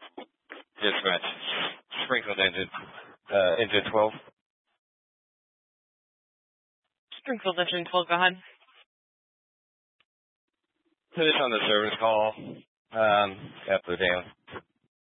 Dispatch. Springfield engine 12. Springfield engine 12, go ahead. Finish on the service call. After the down.